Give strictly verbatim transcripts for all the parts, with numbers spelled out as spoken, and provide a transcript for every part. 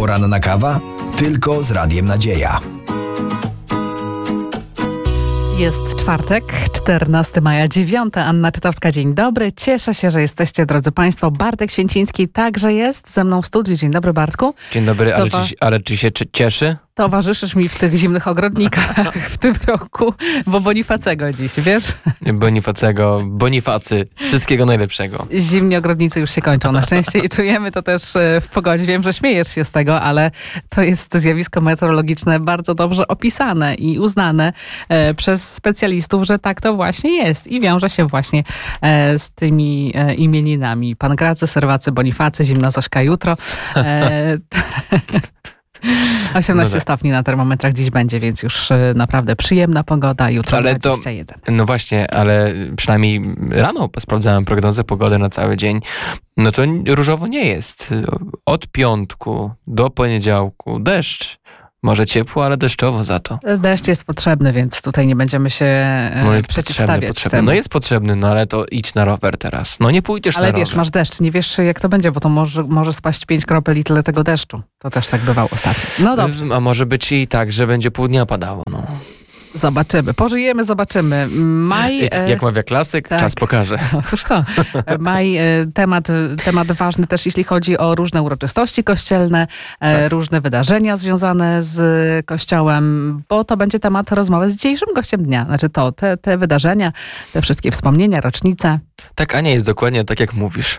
Poranna kawa? Tylko z Radiem Nadzieja. Jest czwartek, czternastego maja, dziewiąta. Anna Czytowska, dzień dobry. Cieszę się, że jesteście, drodzy Państwo. Bartek Święciński także jest ze mną w studiu. Dzień dobry, Bartku. Dzień dobry, ale, Towa- czy, ale czy się czy, cieszy? Towarzyszysz mi w tych zimnych ogrodnikach w tym roku, bo Bonifacego dziś, wiesz? Bonifacego, Bonifacy, wszystkiego najlepszego. Zimni ogrodnicy już się kończą na szczęście i czujemy to też e, w pogodzie. Wiem, że śmiejesz się z tego, ale to jest zjawisko meteorologiczne bardzo dobrze opisane i uznane e, przez specjalistów, że tak to właśnie jest i wiąże się właśnie e, z tymi e, imieninami. Pan Gracy, Serwacy, Bonifacy, zimna Zośka jutro. E, osiemnaście No tak. stopni na termometrach dziś będzie, więc już e, naprawdę przyjemna pogoda. Jutro Ale to- dwadzieścia jeden. No właśnie, ale przynajmniej rano sprawdzałem prognozę pogody na cały dzień. No to różowo nie jest. Od piątku do poniedziałku deszcz. Może ciepło, ale deszczowo za to. Deszcz jest potrzebny, więc tutaj nie będziemy się e, No jest przeciwstawiać potrzebny, potrzebny. temu. No jest potrzebny, no ale to idź na rower teraz. No nie pójdziesz Ale na wiesz, rower. masz deszcz, nie wiesz jak to będzie, bo to może, może spaść pięć kropel i tyle tego deszczu. To też tak bywało ostatnio. No dobrze, A może być i tak, że będzie pół dnia padało. No. zobaczymy. Pożyjemy, zobaczymy. Maj... e, Jak mawia klasyk, tak. czas pokaże. No cóż to. Maj, e, temat, temat ważny też, jeśli chodzi o różne uroczystości kościelne, e, Tak. różne wydarzenia związane z Kościołem, bo to będzie temat rozmowy z dzisiejszym gościem dnia. Znaczy to, te, te wydarzenia, te wszystkie wspomnienia, rocznice. Tak, a nie jest dokładnie tak, jak mówisz.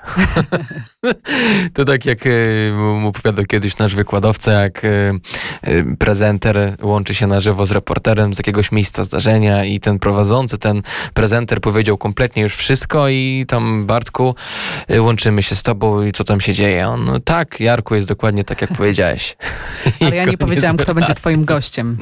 To tak jak y, mu opowiadał kiedyś nasz wykładowca, jak y, y, prezenter łączy się na żywo z reporterem z jakiegoś miejsca zdarzenia i ten prowadzący, ten prezenter powiedział kompletnie już wszystko i tam, Bartku, y, łączymy się z tobą i co tam się dzieje? On, no tak, Jarku, jest dokładnie tak, jak powiedziałeś. Ale ja nie Koniec powiedziałam, kto będzie relacji. twoim gościem.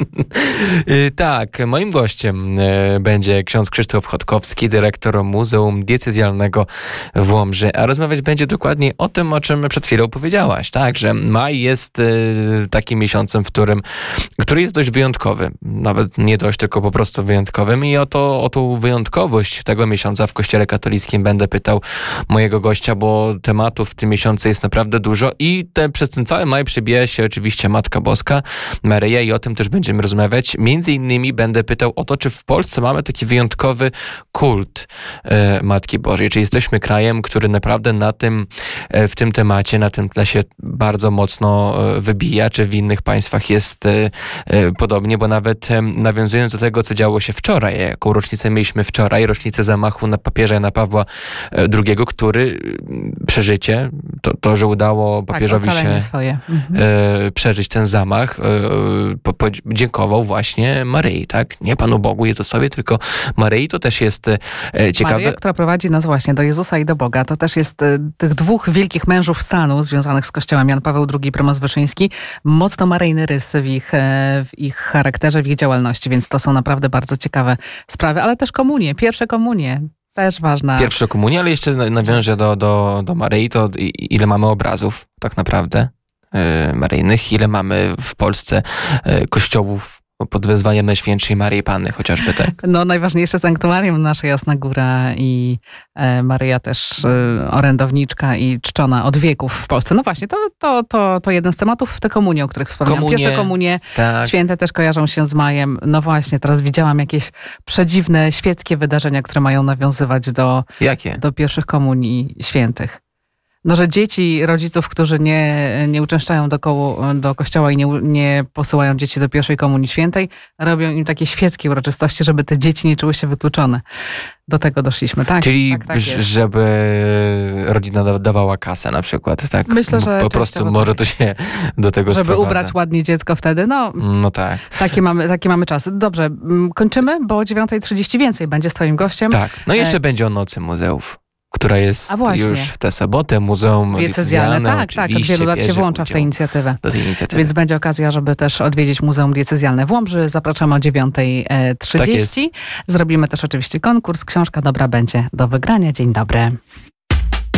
Y, Tak, moim gościem y, będzie ksiądz Krzysztof Chodkowski, dyrektor Muzeum Diecezjalnego w Łomży, a rozmawiać będzie dokładnie o tym, o czym przed chwilą powiedziałaś, tak, że maj jest y, takim miesiącem, w którym, który jest dość wyjątkowy, nawet nie dość, tylko po prostu wyjątkowym i o, to, o tą wyjątkowość tego miesiąca w Kościele Katolickim będę pytał mojego gościa, bo tematów w tym miesiącu jest naprawdę dużo i te, przez ten cały maj przebija się oczywiście Matka Boska, Maryja i o tym też będziemy rozmawiać. Między innymi będę pytał o to, czy w Polsce mamy taki wyjątkowy kult e, Matki Bożej. Czy jesteśmy krajem, który naprawdę na tym, e, w tym temacie, na tym tle się bardzo mocno e, wybija, czy w innych państwach jest e, e, podobnie, bo nawet e, nawiązując do tego, co działo się wczoraj, jaką rocznicę mieliśmy wczoraj, rocznicę zamachu na papieża Jana Pawła e, drugiego, który e, przeżycie, to, to, że udało papieżowi tak, ocalenie się swoje. Mhm. e, przeżyć ten zamach, e, po, po, dziękował właśnie Maryi, tak? Nie Panu Bogu, Jezusowi, tylko Maryi. To też jest e, ciekawe. Maryja, która prowadzi nas właśnie do Jezusa i do Boga. To też jest e, tych dwóch wielkich mężów stanu związanych z Kościołem, Jan Paweł drugi, prymas Wyszyński, mocno maryjny rys w ich, e, w ich charakterze, w ich działalności, więc to są naprawdę bardzo ciekawe sprawy, ale też komunie, pierwsze komunie. Też ważna. Pierwsza komunia, ale jeszcze na- nawiążę do, do, do Maryi, to i- ile mamy obrazów tak naprawdę e, maryjnych, ile mamy w Polsce e, kościołów pod wezwaniem Najświętszej Maryi Panny, chociażby tak. No najważniejsze sanktuarium nasze Jasna Góra i e, Maryja też e, orędowniczka i czczona od wieków w Polsce. No właśnie, to, to, to, to jeden z tematów, te komunie, o których wspomniałam. Komunie, Pierwsze komunie, Tak. święte też kojarzą się z majem. No właśnie, teraz widziałam jakieś przedziwne świeckie wydarzenia, które mają nawiązywać do, Jakie? do pierwszych komunii świętych. No, że dzieci rodziców, którzy nie, nie uczęszczają do, koło, do kościoła i nie, nie posyłają dzieci do pierwszej komunii świętej, robią im takie świeckie uroczystości, żeby te dzieci nie czuły się wykluczone. Do tego doszliśmy, tak? Czyli tak, tak jest. żeby rodzina da- dawała kasę na przykład, tak? Myślę, że Po prostu częściowo może tak. to się do tego Żeby sprowadza. ubrać ładnie dziecko wtedy, no No tak. takie mamy, takie mamy czasy. Dobrze, mm, kończymy, bo o dziewiąta trzydzieści więcej będzie z twoim gościem. Tak. No i jeszcze E, będzie o Nocy Muzeów, która jest A właśnie. już w tę sobotę. Muzeum Diecezjalne, Diecezjalne tak, tak. Od oczywiście wielu lat się bierze włącza w tę udział inicjatywę. do tej inicjatywy. Więc będzie okazja, żeby też odwiedzić Muzeum Diecezjalne w Łomży. Zapraszamy o dziewiąta trzydzieści. Tak Zrobimy też oczywiście konkurs. Książka dobra będzie do wygrania. Dzień dobry.